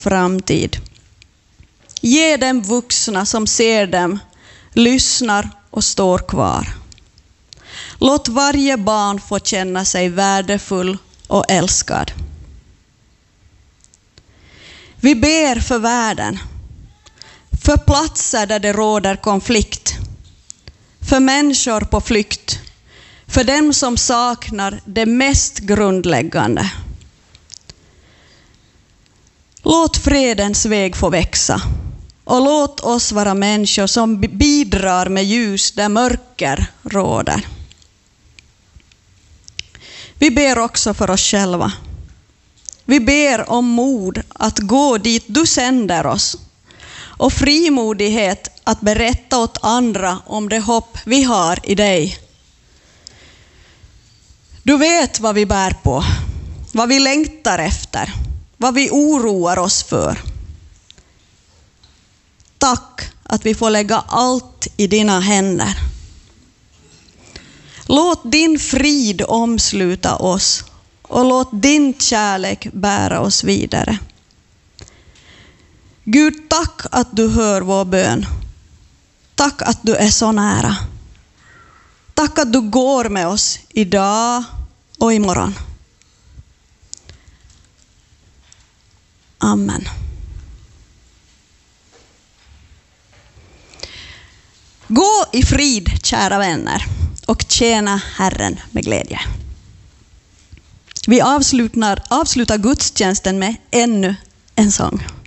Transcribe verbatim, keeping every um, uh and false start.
framtid. Ge dem vuxna som ser dem, lyssnar och står kvar. Låt varje barn få känna sig värdefull och älskad. Vi ber för världen, för platser där det råder konflikt, för människor på flykt, för dem som saknar det mest grundläggande. Låt fredens väg få växa och låt oss vara människor som bidrar med ljus där mörker råder. Vi ber också för oss själva. Vi ber om mod att gå dit du sänder oss och frimodighet att berätta åt andra om det hopp vi har i dig. Du vet vad vi bär på, vad vi längtar efter, vad vi oroar oss för. Tack att vi får lägga allt i dina händer. Låt din frid omsluta oss och låt din kärlek bära oss vidare. Gud, tack att du hör vår bön. Tack att du är så nära. Tack att du går med oss idag och imorgon. Amen. Gå i frid, kära vänner, och tjäna Herren med glädje. Vi avslutar, avslutar gudstjänsten med ännu en sång.